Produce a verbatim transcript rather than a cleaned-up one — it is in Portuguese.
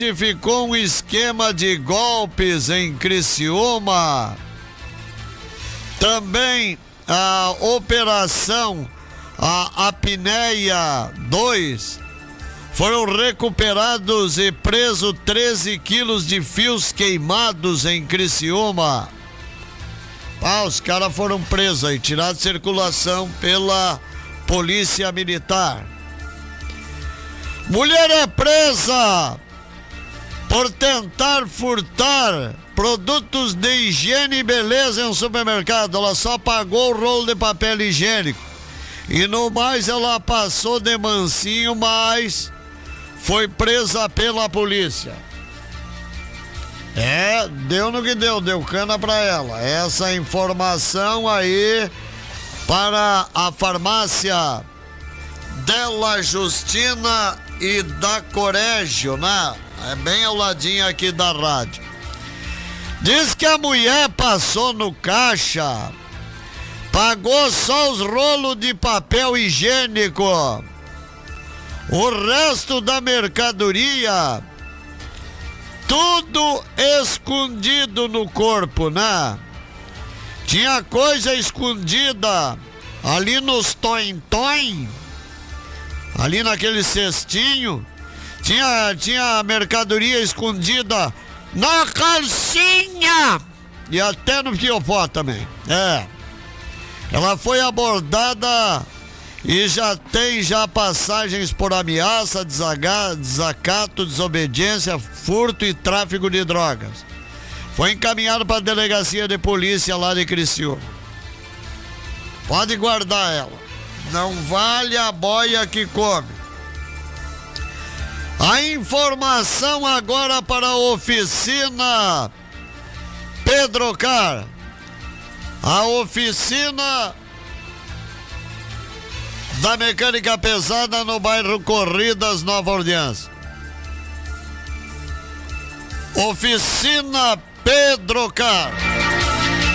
Ficou um esquema de golpes em Criciúma. Também a operação a Apneia dois, foram recuperados e presos treze quilos de fios queimados em Criciúma. Ah, os caras foram presos e tirados de circulação pela Polícia Militar. Mulher é presa por tentar furtar produtos de higiene e beleza em um supermercado. Ela só pagou o rolo de papel higiênico. E no mais ela passou de mansinho, mas foi presa pela polícia. É, deu no que deu, deu cana pra ela. Essa informação aí para a farmácia Della Justina e da Corégio, né? É bem ao ladinho aqui da rádio. Diz que a mulher passou no caixa, pagou só os rolos de papel higiênico. O resto da mercadoria, tudo escondido no corpo, né? Tinha coisa escondida ali nos toim-toim, ali naquele cestinho. Tinha, tinha mercadoria escondida na calcinha e até no fiofó também. É. Ela foi abordada e já tem já passagens por ameaça, desacato, desobediência, furto e tráfico de drogas. Foi encaminhado para a delegacia de polícia lá de Criciúma. Pode guardar ela. Não vale a boia que come. A informação agora para a oficina Pedrocar. A oficina da mecânica pesada no bairro Corridas, Nova Orleans. Oficina Pedrocar.